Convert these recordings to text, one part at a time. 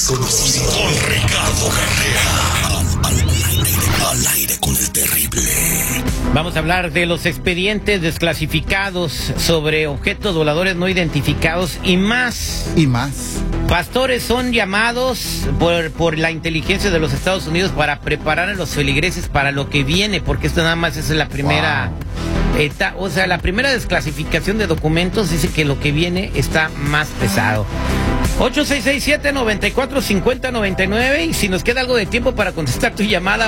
desconocido. Con Ricardo Carrera. Al aire con el terrible. Vamos a hablar de los expedientes desclasificados sobre objetos voladores no identificados y más. Pastores son llamados por la inteligencia de los Estados Unidos para preparar a los feligreses para lo que viene, porque esto nada más es la primera... O sea, la primera desclasificación de documentos dice que lo que viene está más pesado. 8667-945099, y si nos queda algo de tiempo para contestar tu llamada,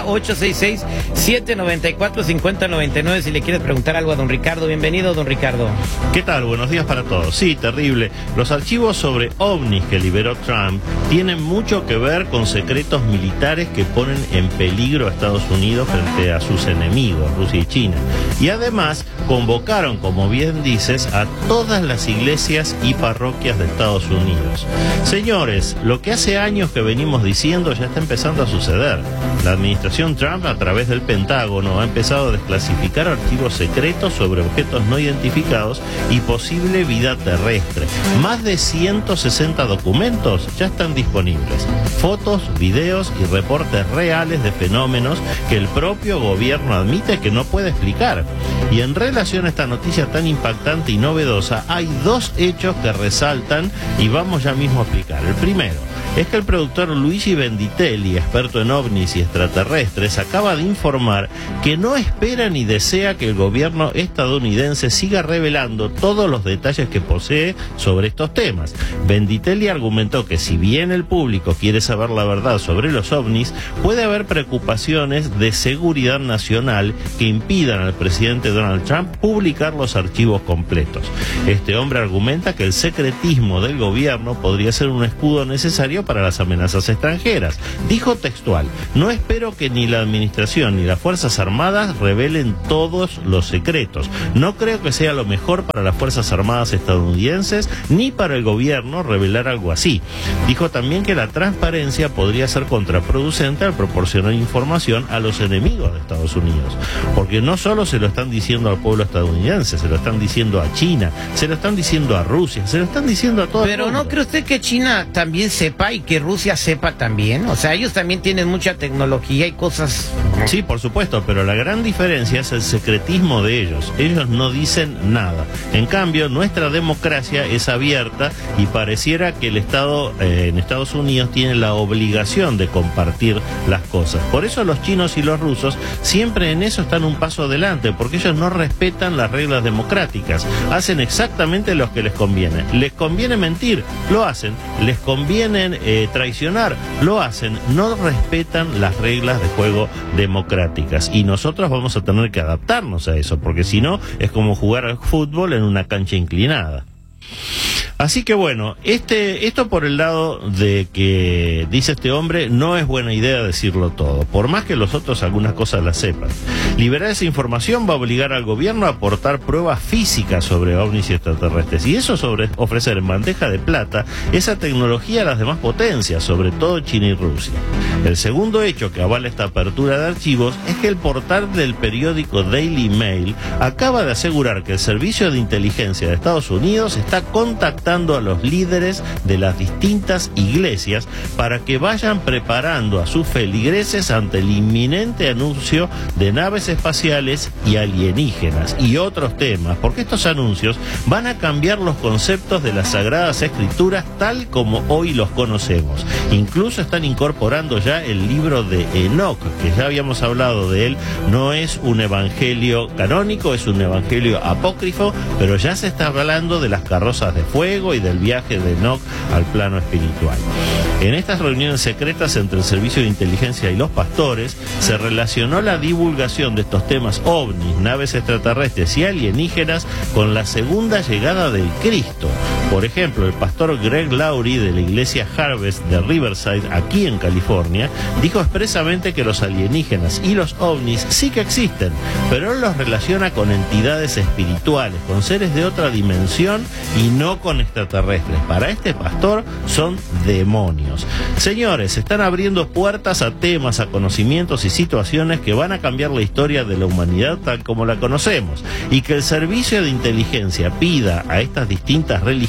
8667-945099, si le quieres preguntar algo a don Ricardo. Bienvenido, don Ricardo. ¿Qué tal? Buenos días para todos. Sí, terrible. Los archivos sobre ovnis que liberó Trump tienen mucho que ver con secretos militares que ponen en peligro a Estados Unidos frente a sus enemigos, Rusia y China. Y además convocaron, como bien dices, a todas las iglesias y parroquias de Estados Unidos. Señores, lo que hace años que venimos diciendo ya está empezando a suceder. La administración Trump, a través del Pentágono, ha empezado a desclasificar archivos secretos sobre objetos no identificados y posible vida terrestre. Más de 160 documentos ya están disponibles. Fotos, videos y reportes reales de fenómenos que el propio gobierno admite que no puede explicar. Y en relación a esta noticia tan impactante y novedosa, hay dos hechos que resaltan y vamos ya mismo a explicar. El primero es que el productor Luigi Venditelli, experto en ovnis y extraterrestres, acaba de informar que no espera ni desea que el gobierno estadounidense siga revelando todos los detalles que posee sobre estos temas. Venditelli argumentó que si bien el público quiere saber la verdad sobre los ovnis, puede haber preocupaciones de seguridad nacional que impidan al presidente Donald Trump publicar los archivos completos. Este hombre argumenta que el secretismo del gobierno podría ser un escudo necesario para las amenazas extranjeras. Dijo textual: no espero que ni la administración ni las Fuerzas Armadas revelen todos los secretos. No creo que sea lo mejor para las Fuerzas Armadas estadounidenses ni para el gobierno revelar algo así. Dijo también que la transparencia podría ser contraproducente al proporcionar información a los enemigos de Estados Unidos, porque no solo se lo están diciendo al pueblo estadounidense, se lo están diciendo a China, se lo están diciendo a Rusia, se lo están diciendo a todo el mundo. Pero ¿no cree usted que China también sepa y que Rusia sepa también? O sea, ellos también tienen mucha tecnología y cosas... Sí, por supuesto, pero la gran diferencia es el secretismo de ellos. Ellos no dicen nada. En cambio, nuestra democracia es abierta y pareciera que el Estado en Estados Unidos tiene la obligación de compartir las cosas. Por eso los chinos y los rusos siempre en eso están un paso adelante, porque ellos no respetan las reglas democráticas. Hacen exactamente lo que les conviene. Les conviene mentir, lo hacen. Les conviene traicionar, lo hacen. No respetan las reglas de juego democráticas, y nosotros vamos a tener que adaptarnos a eso, porque si no es como jugar al fútbol en una cancha inclinada. Así que bueno, esto por el lado de que, dice este hombre, no es buena idea decirlo todo, por más que los otros algunas cosas las sepan. Liberar esa información va a obligar al gobierno a aportar pruebas físicas sobre ovnis y extraterrestres, y eso sobre ofrecer en bandeja de plata esa tecnología a las demás potencias, sobre todo China y Rusia. El segundo hecho que avala esta apertura de archivos es que el portal del periódico Daily Mail acaba de asegurar que el Servicio de Inteligencia de Estados Unidos está contactando a los líderes de las distintas iglesias para que vayan preparando a sus feligreses ante el inminente anuncio de naves espaciales y alienígenas y otros temas, porque estos anuncios van a cambiar los conceptos de las Sagradas Escrituras tal como hoy los conocemos. Incluso están incorporando ya el libro de Enoch, que ya habíamos hablado de él. No es un evangelio canónico, es un evangelio apócrifo, pero ya se está hablando de las carrozas de fuego y del viaje de Enoch al plano espiritual. En estas reuniones secretas entre el Servicio de Inteligencia y los pastores se relacionó la divulgación de estos temas ovnis, naves extraterrestres y alienígenas con la segunda llegada del Cristo. Por ejemplo, el pastor Greg Laurie de la iglesia Harvest de Riverside, aquí en California, dijo expresamente que los alienígenas y los ovnis sí que existen, pero él los relaciona con entidades espirituales, con seres de otra dimensión y no con extraterrestres. Para este pastor son demonios. Señores, se están abriendo puertas a temas, a conocimientos y situaciones que van a cambiar la historia de la humanidad tal como la conocemos, y que el Servicio de Inteligencia pida a estas distintas religiones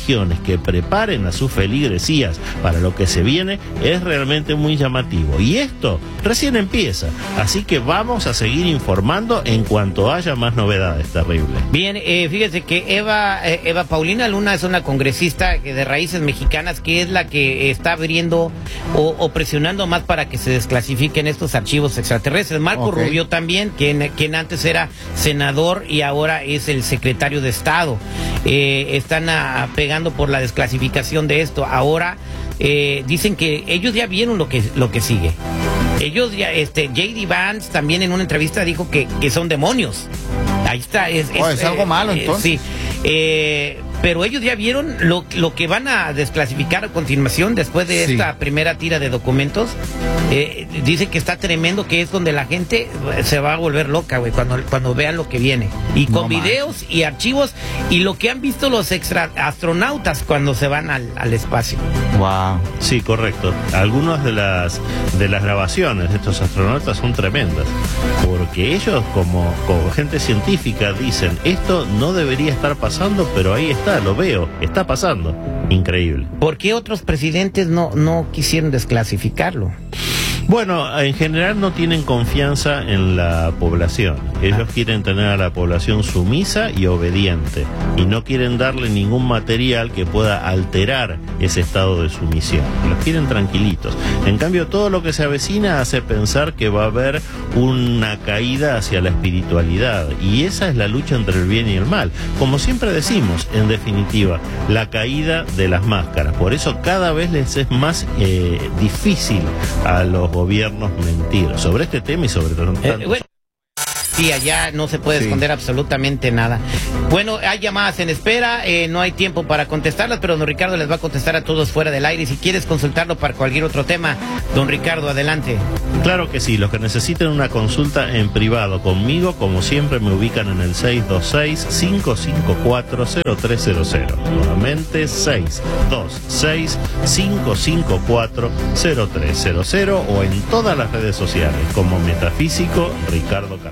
religiones que preparen a sus feligresías para lo que se viene es realmente muy llamativo. Y esto recién empieza, así que vamos a seguir informando en cuanto haya más novedades terribles. Bien, fíjese que Eva Paulina Luna es una congresista de raíces mexicanas que es la que está abriendo o presionando más para que se desclasifiquen estos archivos extraterrestres. Marco Rubio también, quien antes era senador y ahora es el secretario de Estado. Están pegando por la desclasificación de esto. Ahora dicen que ellos ya vieron lo que sigue. Ellos ya, J.D. Vance también en una entrevista dijo que son demonios. Ahí está. Es algo malo entonces. Sí. Pero ellos ya vieron lo que van a desclasificar a continuación después de esta primera tira de documentos. Dice que está tremendo, que es donde la gente se va a volver loca, güey, cuando vean lo que viene. Y con videos y archivos y lo que han visto los astronautas cuando se van al espacio. Wow. Sí, correcto. Algunas de las grabaciones de estos astronautas son tremendas, porque ellos como gente científica dicen, esto no debería estar pasando, pero ahí está, lo veo, está pasando. Increíble. ¿Por qué otros presidentes no quisieron desclasificarlo? Bueno, en general no tienen confianza en la población. Ellos quieren tener a la población sumisa y obediente y no quieren darle ningún material que pueda alterar ese estado de sumisión. Los quieren tranquilitos. En cambio, todo lo que se avecina hace pensar que va a haber una caída hacia la espiritualidad, y esa es la lucha entre el bien y el mal. Como siempre decimos, en definitiva, la caída de las máscaras. Por eso cada vez les es más difícil a los gobiernos mentir sobre este tema y sobre todo. Sí, allá no se puede esconder absolutamente nada. Bueno, hay llamadas en espera, no hay tiempo para contestarlas, pero don Ricardo les va a contestar a todos fuera del aire. Si quieres consultarlo para cualquier otro tema, don Ricardo, adelante. Claro que sí, los que necesiten una consulta en privado conmigo, como siempre, me ubican en el 626-554-0300. Nuevamente, 626-554-0300 o en todas las redes sociales como Metafísico Ricardo Carlos.